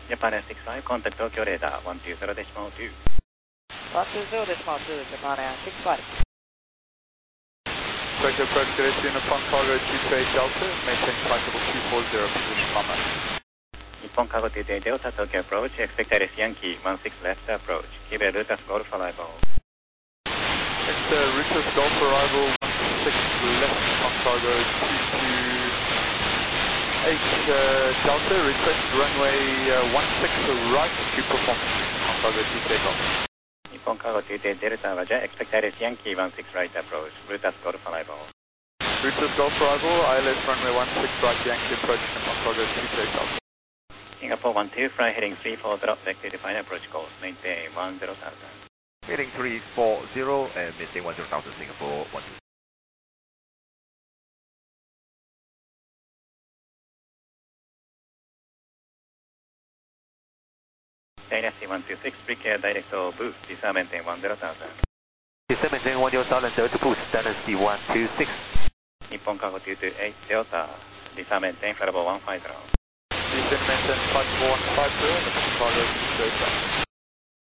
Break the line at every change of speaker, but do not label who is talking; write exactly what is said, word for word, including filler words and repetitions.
Japan Air six five, contact Tokyo radar one two zero decimal two.
one two zero decimal two, Japan Air six five.
Tokyo approach Galaxy Nippon Cargo two two eight Delta, maintain flight level two four zero, position combat.
Nippon Cargo two two eight Delta, Tokyo approach, expect Alice Yankee one six left approach. Give a Rutas Golf arrival.
It's uh, Rutas Golf arrival one six left, Nippon Cargo two two eight uh, Delta, request runway uh, one six right to perform Nippon Cargo two two eight Golf.
Nippon Cargo two two eight Delta, Roger, expect Alice Yankee one six right approach, Rutas Golf arrival.
Rutas Golf arrival, I L S runway one six right, Yankee approach, Nippon Cargo two two eight Delta.
Singapore one two, fly heading three four zero, vector define approach course, maintain one zero thousand.
Heading three four zero and maintain one zero thousand, Singapore one two.
Dynasty one two six, prepare direct to boost, descend maintain one zero thousand.
Descend maintain one zero thousand, direct to boost, Dynasty one two six.
Nippon Cargo two two eight Delta, descend maintain flight level one five zero.
Descend maintain flight level one five zero, Nippon Cargo two two eight Delta.